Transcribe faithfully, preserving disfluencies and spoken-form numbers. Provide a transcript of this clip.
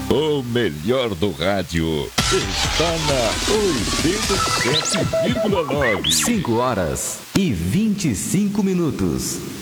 O melhor do rádio está na oitenta e sete vírgula nove. cinco horas e vinte e cinco minutos.